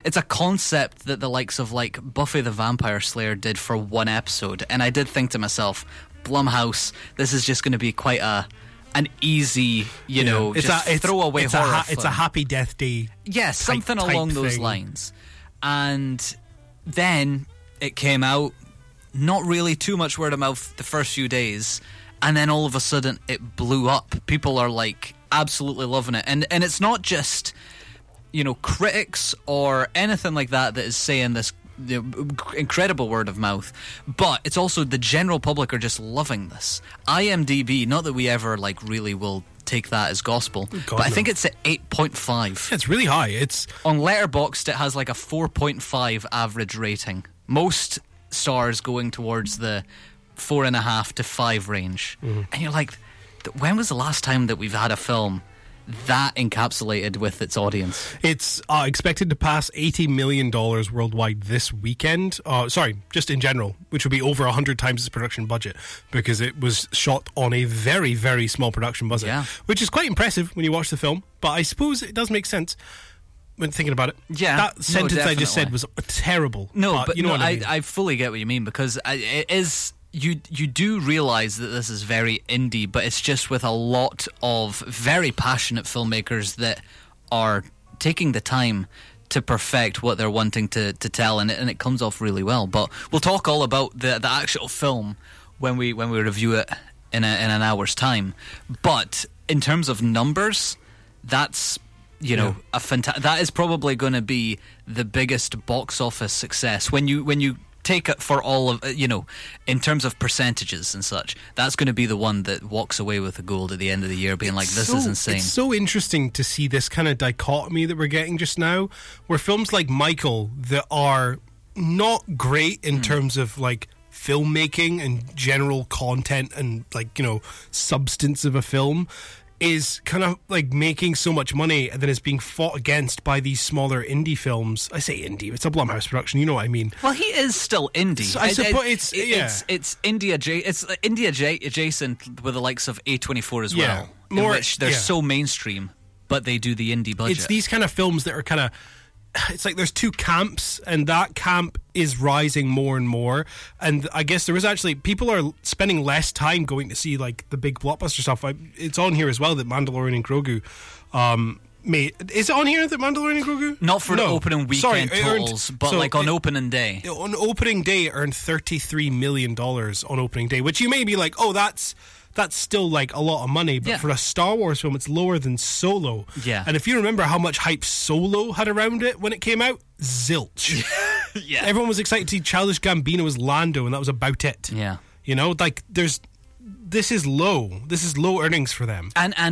it's a concept that the likes of like Buffy the Vampire Slayer did for one episode, and I did think to myself, Blumhouse, this is just going to be quite an easy, it's throwaway horror. It's a Happy Death Day. Yes, something along those lines. And then it came out, not really too much word of mouth the first few days, and then all of a sudden it blew up. People are like absolutely loving it, and it's not just critics or anything like that is saying this incredible word of mouth, but it's also the general public are just loving this. IMDb, not that we ever like really will take that as gospel, but I think it's at 8.5. It's really high. It's on Letterboxd, it has like a 4.5 average rating. Most stars going towards the 4.5 to 5 range. And you're like, when was the last time that we've had a film that encapsulated with its audience? It's expected to pass $80 million worldwide this weekend. Just in general, which would be over 100 times its production budget, because it was shot on a very, very small production budget, which is quite impressive when you watch the film. But I suppose it does make sense when thinking about it. Yeah, that sentence I just said was terrible. No, but you know what I mean. I fully get what you mean, because it is. You do realise that this is very indie, but it's just with a lot of very passionate filmmakers that are taking the time to perfect what they're wanting to tell, and it comes off really well. But we'll talk all about the actual film when we review it in an hour's time. But in terms of numbers, that's that is probably going to be the biggest box office success when you take it for all of in terms of percentages and such. That's going to be the one that walks away with the gold at the end of the year, being like, this is insane. It's so interesting to see this kind of dichotomy that we're getting just now, where films like Michael that are not great in terms of like filmmaking and general content and like substance of a film is kind of like making so much money, and then is being fought against by these smaller indie films. I say indie, it's a Blumhouse production, you know what I mean. Well, he is still indie. So I suppose it's indie adjacent with the likes of A24 as well, in which they're so mainstream, but they do the indie budget. It's these kind of films that are kind of, it's like there's two camps, and that camp is rising more and more. And I guess there is actually, people are spending less time going to see like the big blockbuster stuff. It's on here as well that Mandalorian and Grogu is it on here that Mandalorian and Grogu? Not for the opening weekend totals, but like on opening day. On opening day, it earned $33 million on opening day, which you may be like, oh, that's still like a lot of money, but for a Star Wars film, it's lower than Solo. Yeah. And if you remember how much hype Solo had around it when it came out, zilch. Yeah. Everyone was excited to see Childish Gambino as Lando, and that was about it. Yeah. Like this is low. This is low earnings for them. And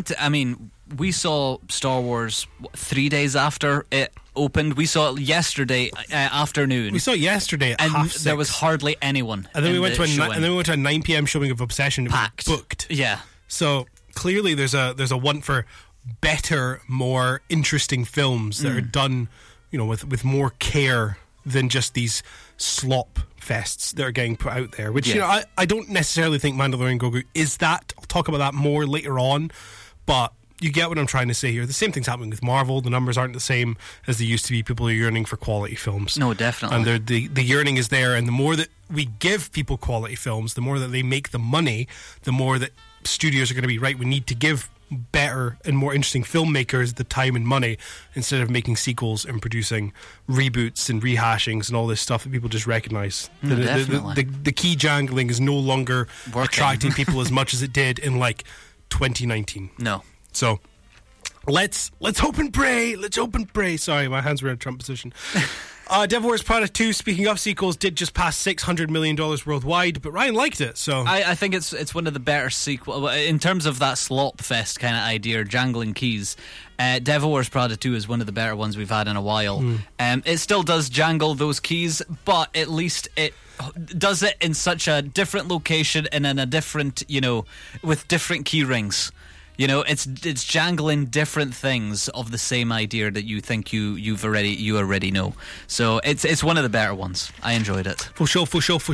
we saw Star Wars 3 days after it opened. We saw it yesterday afternoon. We saw it yesterday at and 6:30. There was hardly anyone. And then we went to a 9 p.m. showing of Obsession. It packed. Was booked. Yeah. So clearly there's a want for better, more interesting films that are done, with more care than just these slop fests that are getting put out there. Which I don't necessarily think Mandalorian Grogu is that. I'll talk about that more later on, but you get what I'm trying to say here. The same thing's happening with Marvel. The numbers aren't the same as they used to be. People are yearning for quality films. No, definitely. And the yearning is there, and the more that we give people quality films, the more that they make the money, the more that studios are going to be, right, we need to give better and more interesting filmmakers the time and money instead of making sequels and producing reboots and rehashings and all this stuff that people just recognise. The key jangling is no longer attracting people as much as it did in like 2019. No. So let's hope and pray. Let's hope and pray. Sorry, my hands were in a Trump position. Devil Wears Prada 2, speaking of sequels, did just pass $600 million worldwide, but Ryan liked it. So I think it's one of the better sequels in terms of that slop fest kind of idea, jangling keys. Devil Wears Prada 2 is one of the better ones we've had in a while. It still does jangle those keys, but at least it does it in such a different location and in a different, with different key rings. You know, it's jangling different things of the same idea that you think you already know. So it's one of the better ones. I enjoyed it. For sure.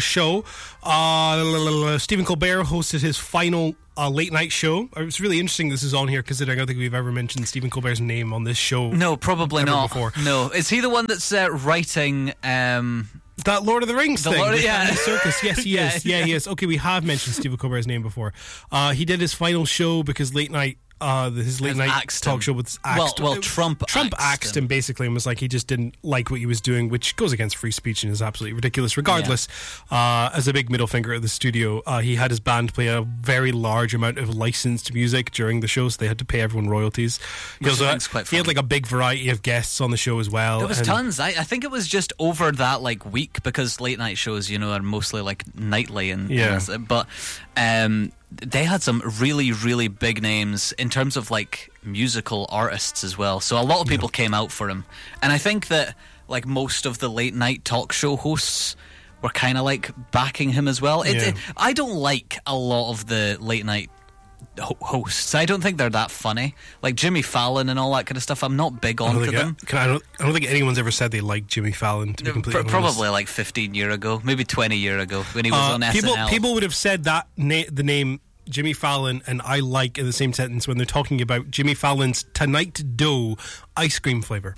Stephen Colbert hosted his final late night show. It's really interesting this is on here, because I don't think we've ever mentioned Stephen Colbert's name on this show. No, probably not. Before. No, is he the one that's writing? That Lord of the Rings thing. Yeah. Circus. Yes, he is. Yeah, he is. Okay, we have mentioned Stephen Colbert's name before. He did his final show because late night, his late night talk show was axed. Well, Trump axed him basically, and was like, he just didn't like what he was doing, which goes against free speech and is absolutely ridiculous. Regardless, as a big middle finger at the studio, he had his band play a very large amount of licensed music during the show, so they had to pay everyone royalties. He had like a big variety of guests on the show as well. There was tons. I think it was just over that like week, because late night shows, you know, are mostly like nightly but they had some really, really big names in terms of like musical artists as well. So a lot of people came out for him. And I think that like most of the late night talk show hosts were kind of like backing him as well. I don't like a lot of the late night hosts. I don't think they're that funny. Like Jimmy Fallon and all that kind of stuff, I'm not big onto them. I don't think anyone's ever said they like Jimmy Fallon, to be completely honest. Probably like 15 years ago, maybe 20 years ago when he was on SNL. People would have said that the name Jimmy Fallon and I like in the same sentence when they're talking about Jimmy Fallon's Tonight Dough ice cream flavour.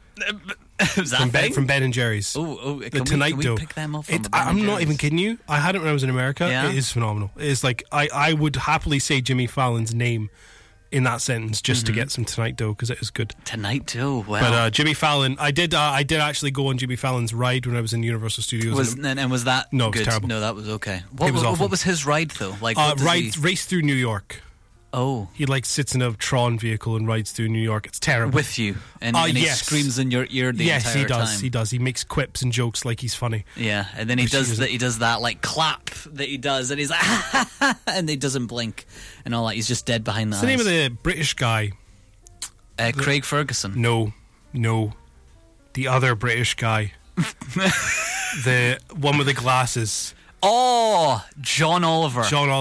From Ben and Jerry's. The Tonight Dough. Pick them up I'm not even kidding you. I had it when I was in America. Yeah. It is phenomenal. It's like I would happily say Jimmy Fallon's name in that sentence just to get some Tonight Dough, because it is good. Tonight Dough, wow. But Jimmy Fallon, I did actually go on Jimmy Fallon's ride when I was in Universal Studios. Was that no, good? It was terrible. No, that was okay. What was his ride though? Like race through New York. Oh, he like sits in a Tron vehicle and rides through New York. It's terrible. With you, and he screams in your ear the entire time. Yes, he does. He makes quips and jokes like he's funny. Yeah, and then he does that like clap that he does, and he's like, and he doesn't blink and all that. He's just dead behind the eyes. What's the name of the British guy? Craig Ferguson. No, the other British guy, the one with the glasses. Oh, John Oliver.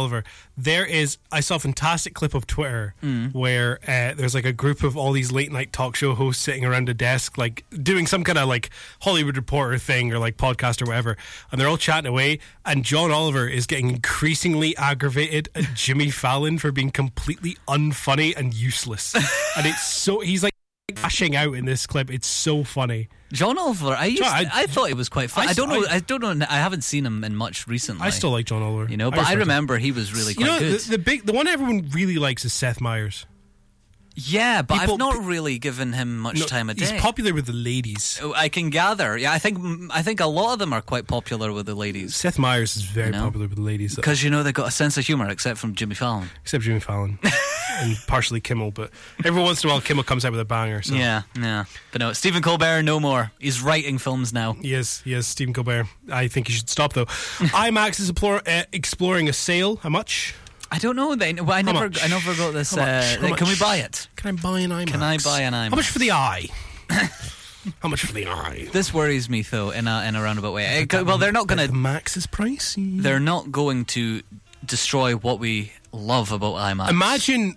I saw a fantastic clip of Twitter where there's like a group of all these late night talk show hosts sitting around a desk, like doing some kind of like Hollywood Reporter thing or like podcast or whatever, and they're all chatting away, and John Oliver is getting increasingly aggravated at Jimmy Fallon for being completely unfunny and useless. And he's like lashing out in this clip. It's so funny. John Oliver, I thought he was quite fun. I don't know. I haven't seen him in much recently. I still like John Oliver. You know, but I remember he was really quite good. The one everyone really likes is Seth Meyers. Yeah, but I've not really given him much time a day. He's popular with the ladies. I can gather. Yeah, I think a lot of them are quite popular with the ladies. Seth Meyers is very popular with the ladies. Because, they've got a sense of humour, except from Jimmy Fallon. Except Jimmy Fallon. And partially Kimmel, but every once in a while Kimmel comes out with a banger. So. Yeah. But no, Stephen Colbert, no more. He's writing films now. He is, Stephen Colbert. I think he should stop, though. IMAX is exploring a sale. How much? I don't know. I never got this. Can we buy it? Can I buy an IMAX? Can I buy an IMAX? How much for the eye? How much for the eye? This worries me, though, in a roundabout way. Well, they're not going to. The Max is pricey. They're not going to destroy what we love about IMAX. Imagine.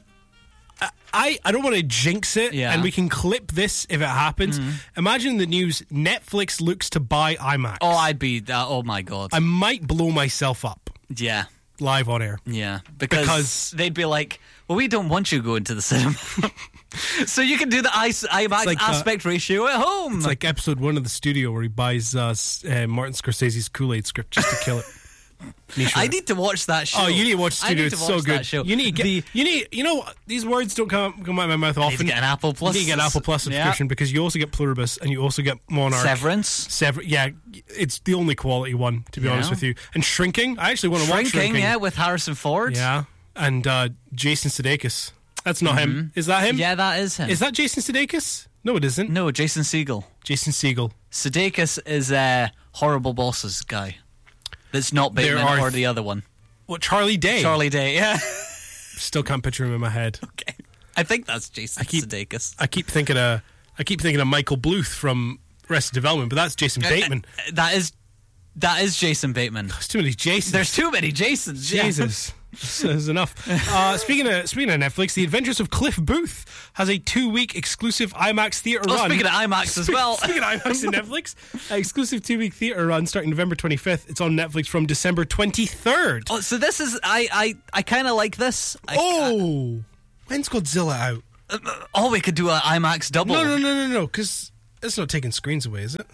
I don't want to jinx it, and we can clip this if it happens. Imagine the news: Netflix looks to buy IMAX. Oh, I'd be that. Oh my god! I might blow myself up. Yeah. Live on air. Yeah, because they'd be like, well, we don't want you going to the cinema. So you can do the IMAX like, aspect ratio at home. It's like episode 1 of The Studio where he buys Martin Scorsese's Kool-Aid script just to kill it. I need to watch that show. Oh, you need to watch Studio. It's so good. You need you know, these words don't come out of my mouth often. You need to get an Apple Plus. You need to get an Apple Plus subscription because you also get Pluribus and you also get Monarch. Severance. Yeah, it's the only quality one, to be honest with you. And Shrinking. I actually want to watch Shrinking. Yeah, with Harrison Ford. Yeah, and Jason Sudeikis. That's not him. Is that him? Yeah, that is him. Is that Jason Sudeikis? No, it isn't. No, Jason Segel. Sudeikis is Horrible Bosses guy. That's not Bateman or the other one. What, Charlie Day? Charlie Day, yeah. Still can't picture him in my head. Okay, I think that's Jason Sudeikis. I keep thinking of Michael Bluth from Arrested Development, but that's Jason Bateman. That is Jason Bateman. There's too many Jasons. There's too many Jasons. Jesus. There's enough. Speaking of Netflix, The Adventures of Cliff Booth has a 2-week exclusive IMAX theater run. Speaking of IMAX as well. Speaking of IMAX and Netflix, exclusive 2-week theater run starting November 25th. It's on Netflix from December 23rd. Oh, so this is I kind of like this. When's Godzilla out? We could do an IMAX double. No, because it's not taking screens away, is it?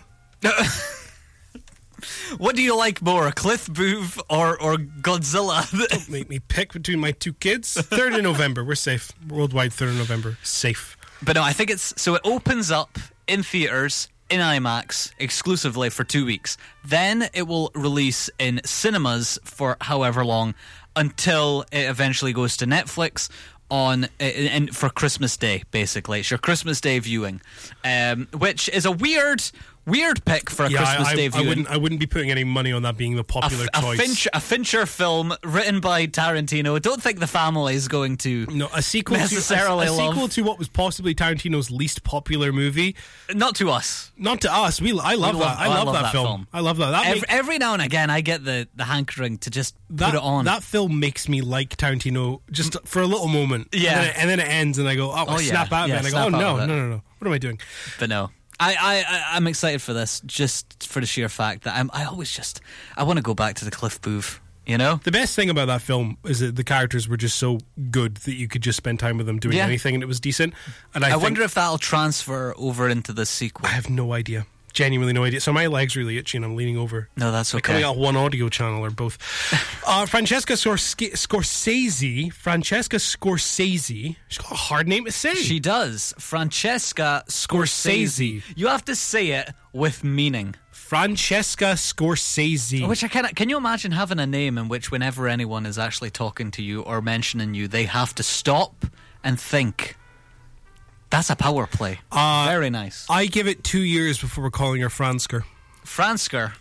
What do you like more, Cliff Booth or Godzilla? Don't make me pick between my two kids. 3rd of November, we're safe. Worldwide 3rd of November, safe. But no, I think it opens up in theaters in IMAX exclusively for 2 weeks. Then it will release in cinemas for however long until it eventually goes to Netflix for Christmas Day. Basically, it's your Christmas Day viewing, which is a weird pick for a Christmas Day viewing. I wouldn't be putting any money on that being the popular choice. A Fincher film written by Tarantino. Don't think the family is going to a sequel necessarily to sequel to what was possibly Tarantino's least popular movie. Not to us. Not to us. I love that film. I love that. Every now and again, I get the hankering to just put it on. That film makes me like Tarantino just for a little moment. Yeah, and then it ends, and I go, I snap out of it. And I go, no. What am I doing? But no. I'm excited for this just for the sheer fact that I want to go back to the Cliff Booth, you know? The best thing about that film is that the characters were just so good that you could just spend time with them doing anything and it was decent. And I wonder if that'll transfer over into the sequel. I have no idea. Genuinely no idea. So my leg's really itchy and I'm leaning over. No, that's okay. Coming out one audio channel or both. Francesca Scorsese. She's got a hard name to say. She does. Francesca Scorsese. You have to say it with meaning. Francesca Scorsese. Which can you imagine having a name in which whenever anyone is actually talking to you or mentioning you, they have to stop and think. That's a power play. Very nice. I give it 2 years before we're calling her Fransker. Fransker.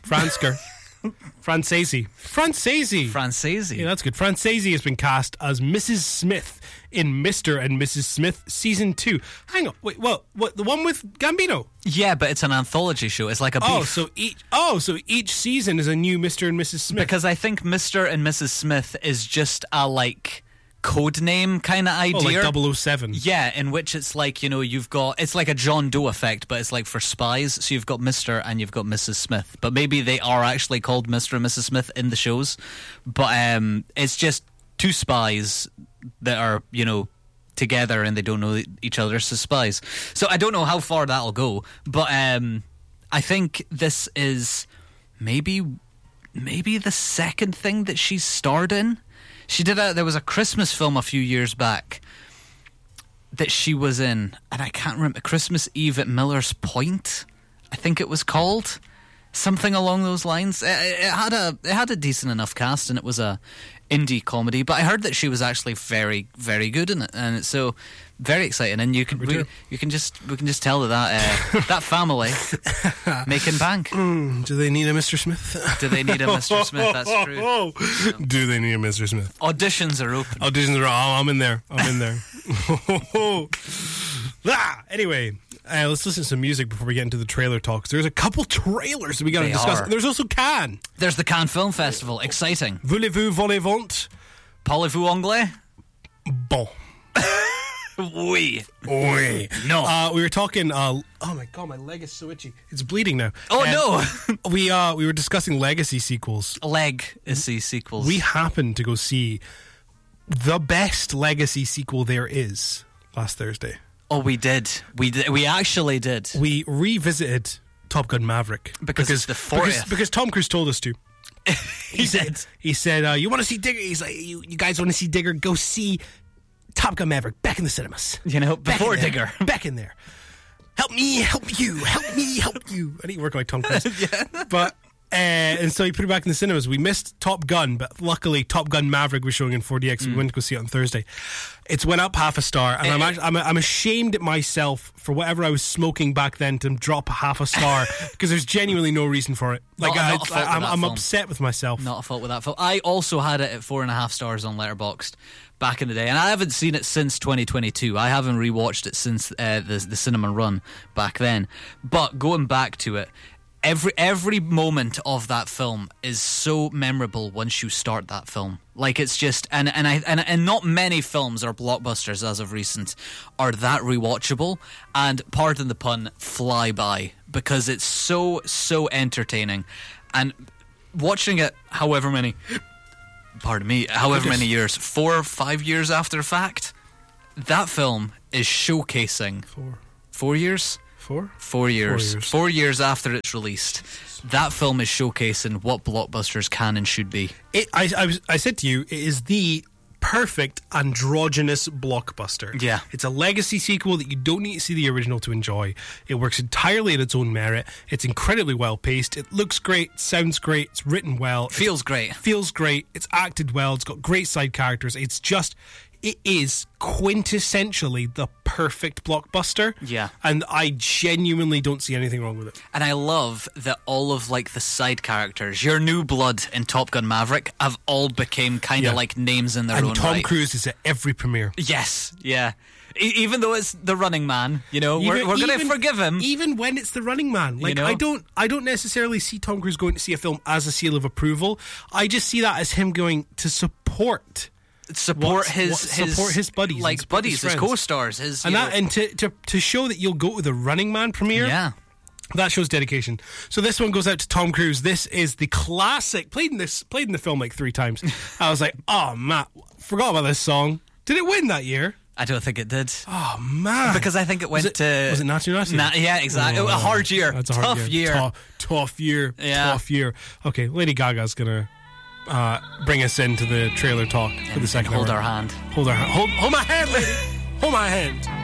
Francese. Yeah, that's good. Francese has been cast as Mrs. Smith in Mr. and Mrs. Smith Season 2. Hang on. Wait, what? The one with Gambino? Yeah, but it's an anthology show. It's like a beef. So each season is a new Mr. and Mrs. Smith. Because I think Mr. and Mrs. Smith is just a, code name kind of idea. Like 007. Yeah, in which it's like, you've got, it's like a John Doe effect, but it's like for spies. So you've got Mr. and you've got Mrs. Smith. But maybe they are actually called Mr. and Mrs. Smith in the shows. But it's just two spies that are, together and they don't know each other as spies. So I don't know how far that'll go. But I think this is maybe the second thing that she's starred in. There was a Christmas film a few years back that she was in, and I can't remember, Christmas Eve at Miller's Point, I think it was called. Something along those lines. It had a decent enough cast, and it was a indie comedy. But I heard that she was actually very, very good in it, and it's so very exciting. And we can just tell that that family making bank. Do they need a Mr. Smith? Do they need a Mr. Smith? That's true. Do they need a Mr. Smith? Auditions are open. I'm in there. Anyway. Let's listen to some music before we get into the trailer talks. There's a couple trailers that we got to discuss. There's also Cannes. There's the Cannes Film Festival. Exciting. Voulez-vous voler-vont? Parlez-vous anglais? Bon. Oui. No. We were talking. Oh my god, my leg is so itchy. It's bleeding now. Oh no. we were discussing legacy sequels. Legacy sequels. We happened to go see the best legacy sequel there is last Thursday. Oh, we did. We actually did. We revisited Top Gun Maverick because it's the 40th. Because Tom Cruise told us to. He said, "You want to see Digger?" He's like, "You guys want to see Digger? Go see Top Gun Maverick back in the cinemas. Before Digger, back in there. Help me, help you. Help me, help you." I need to work like Tom Cruise. Yeah. But and so he put it back in the cinemas. We missed Top Gun, but luckily Top Gun Maverick was showing in 4DX. We went to go see it on Thursday. It's went up half a star, and I'm ashamed at myself for whatever I was smoking back then to drop half a star because there's genuinely no reason for it. I'm upset with myself. Not a fault with that film. I also had it at 4.5 stars on Letterboxd back in the day, and I haven't seen it since 2022. I haven't rewatched it since the cinema run back then. But going back to it, every moment of that film is so memorable once you start that film. Like, it's just and not many films or blockbusters as of recent are that rewatchable and, pardon the pun, fly by, because it's so entertaining. And watching it however many years, 4 or 5 years after the fact, that film is showcasing 4 years. 4 years. 4 years after it's released, that film is showcasing what blockbusters can and should be. I said to you, it is the perfect androgynous blockbuster. Yeah. It's a legacy sequel that you don't need to see the original to enjoy. It works entirely in its own merit. It's incredibly well paced. It looks great, sounds great, it's written well. Feels great. It's acted well, it's got great side characters. It is quintessentially the perfect blockbuster. Yeah. And I genuinely don't see anything wrong with it. And I love that all of, like, the side characters, your new blood in Top Gun Maverick, have all became kind of like names in their own right. And Tom Cruise is at every premiere. Yes, yeah. Even though it's the Running Man, you know, we're going to forgive him. Even when it's the Running Man. Like, you know? I don't necessarily see Tom Cruise going to see a film as a seal of approval. I just see that as him going to support his buddies, like buddies, his co-stars, to show that you'll go to the Running Man premiere. Yeah, that shows dedication. So this one goes out to Tom Cruise. This is the classic. Played in the film like 3 times. I was like, oh man, forgot about this song. Did it win that year? I don't think it did. Oh man, because I think it went to was it Natu Natu? Yeah, exactly. A hard year. That's a hard tough year. Tough year. Yeah. Tough year. Okay, Lady Gaga's gonna bring us into the trailer talk for the second hour. Hold our hand. Hold my hand, lady. Hold my hand.